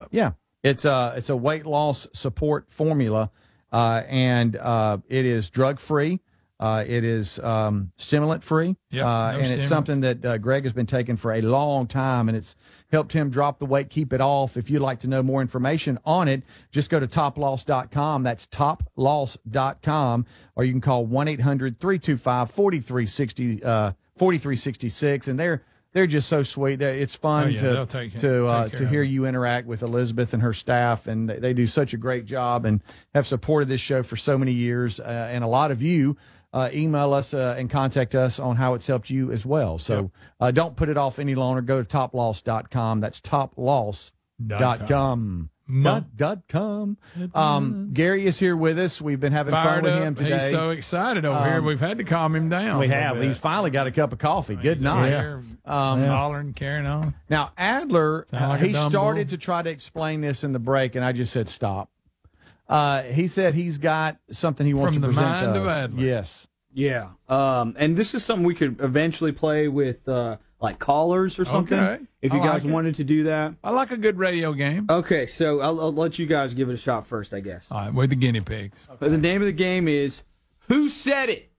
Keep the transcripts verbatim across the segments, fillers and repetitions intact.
Yeah, it's a it's a weight loss support formula, uh, and uh, it is drug free. Uh, it is um, stimulant free, Yep, uh, no and stimulants. it's something that uh, Greg has been taking for a long time, and it's helped him drop the weight, keep it off. If you'd like to know more information on it, just go to top loss dot com. That's top loss dot com, or you can call one eight hundred three two five four three six zero, four three six six, and they're they're just so sweet. They're, it's fun Oh, yeah, to they'll take- to uh, take care to of hear it. you interact with Elizabeth and her staff, and they, they do such a great job and have supported this show for so many years, uh, and a lot of you. Uh, email us uh, and contact us on how it's helped you as well. So Yep. uh, don't put it off any longer. Go to top loss dot com. That's top loss dot com. Dot, dot com. Um, Gary is here with us. We've been having Fired fun with up. him today. He's so excited over here. Um, We've had to calm him down. we a little have. bit. He's finally got a cup of coffee. Good He's night. over here Um, hollering, carrying on. Now, Adler, Sound like uh, a he dumb started bull. to try to explain this in the break, and I just said stop. Uh, he said he's got something he wants From to the present mind to of us. Adler. Yes. Yeah. Um, and this is something we could eventually play with, uh, like callers or something. Okay. If you I guys like it. wanted to do that. I like a good radio game. Okay, so I'll, I'll let you guys give it a shot first, I guess. All right, we're the guinea pigs. But the name of the game is Who Said It?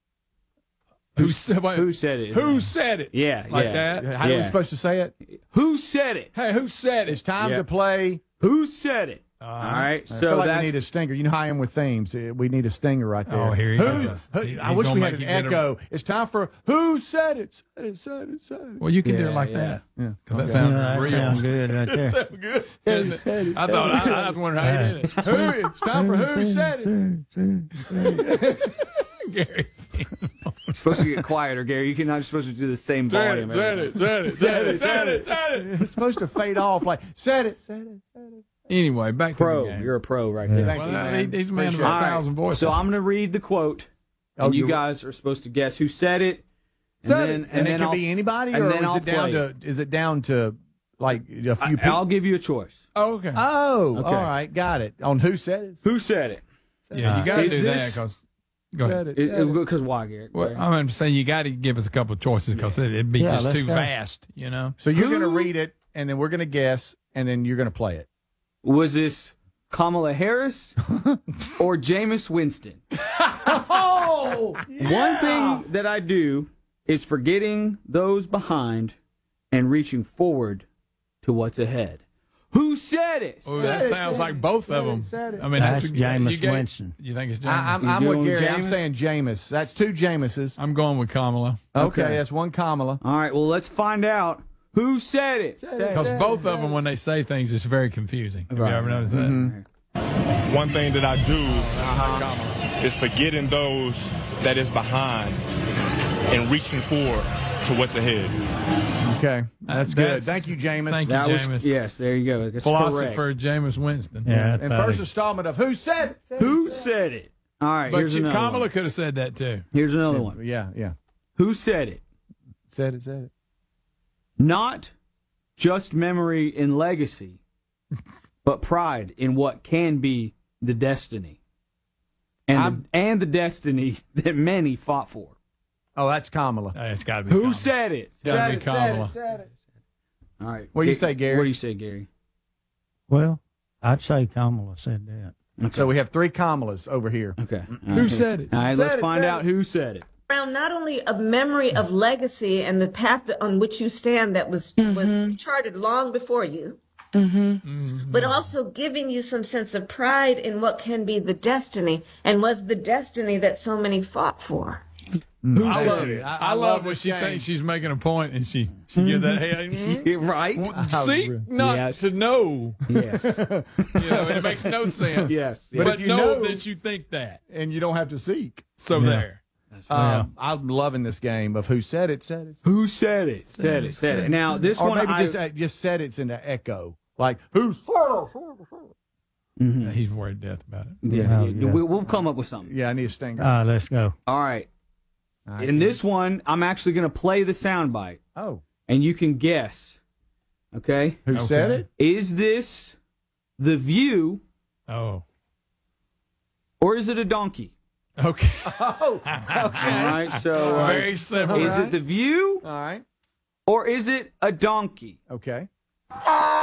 Who said, wait, Who said it? Who said it? Yeah, Like yeah. that? How are we Yeah. supposed to say it? Who said it? Hey, who said It's it? time Yeah. to play. Who said it? Uh, All right, I so feel like that's we need a stinger. You know how I am with themes. Uh, We need a stinger right there. Oh, here he Who- goes. who- He- I he's wish gonna we had make an you get a- echo. It's time for Who Said It? Said it, said it, said it. Well, you can do Yeah, it like yeah. that. Yeah. Because that Okay. sounds Yeah, that real. sounds good right there. Sound good. Said it, said it, I said thought it. I, I was wondering how he did it. Who? It's time for Who Said It? Gary. You're supposed to get quieter, Gary. You're not supposed to do the same Said volume. it, said it, said it, said it, said it, said it. It's supposed to fade off like, said it, said it, said it. Anyway, back to Pro. the game. You're a pro right there. Thank well, you, uh, man. he- he's a man of a Appreciate it. All right, thousand voices. So I'm going to read the quote, Oh, and you you're- guys are supposed to guess who said it. And Said then, it. And, it then can I'll, be anybody, and or then is I'll it down play. to is it down to like a few I, people? I'll give you a choice. Oh, okay. Oh, Okay. all right, got it. On Who Said It? Who said it? yeah, you got to Is do that this- because. Go ahead. Said it, said it. Because why, Gary? Well, I'm saying you got to give us a couple of choices because it, it'd be Yeah, just let's too go. vast, you know. So you're Who- going to read it, and then we're going to guess, and then you're going to play it. Was this Kamala Harris or Jameis Winston? Oh, One thing that I do is forgetting those behind and reaching forward to what's ahead. Who said it? Oh, that Said it, sounds said like it, both said of it, them. said it. I mean, That's that's, Jameis you gave- Winston. You think it's Jameis? I, I'm, You I'm with going with Gary. I'm Jameis? saying Jameis. That's two Jameses. I'm going with Kamala Okay, Okay. that's one Kamala. All right, well, let's find out who said it. Said it. because both of them, when they say things, it's very confusing. Have Right. you ever noticed that? Mm-hmm. One thing that I do is forgetting those that is behind and reaching forward to what's ahead. Okay, that's, good. That's- Thank you, Jameis. Thank you, That was, Jameis. yes, there you go. That's Philosopher Jameis Winston. Yeah, And buddy. first installment of Who Said It? correct. Who said it? All right, But here's you, another Kamala one. could have said that too. Here's another one. Yeah, yeah. Who said it? Said it, said it. Not just memory and legacy, but pride in what can be the destiny. And the, and the destiny that many fought for. Oh, that's Kamala. Uh, it's got to be Who Kamala. said it? It's got to be Kamala. All right. What do you Ga- say, Gary? What do you say, Gary? Well, I'd say Kamala said that. So we have three Kamalas over here. Okay. Who said it? All right, Said let's it, find said out it. who said it. Around not only a memory of legacy and the path that, on which you stand that was was charted long before you, but also giving you some sense of pride in what can be the destiny and was the destiny that so many fought for. Who I said love it? it. I, love when this she game. thinks she's making a point and she, she gives that head. Mm, Right? seek not Yes. to know. Yes. You know, it makes no sense. Yes. But, yes. if you know, know- that you think that. And you don't have to seek. So there. Um, I'm loving this game of Who Said It, said it. Who said it? Said it. Said it. Now, this Or one maybe I, just uh, just said it's in the echo. Like, Who said it? Yeah, he's worried to death about it. yeah, Oh, you- yeah. we- we'll come up with something. Yeah, I need a stinger. All right, let's go. All right. I In can- this one, I'm actually going to play the soundbite, Oh, and you can guess. Okay? Who said Okay. it? Is this The View, Oh. or is it a donkey? Okay. Oh, All right, so uh, Very simple. is it The View, all right. or is it a donkey? Okay. All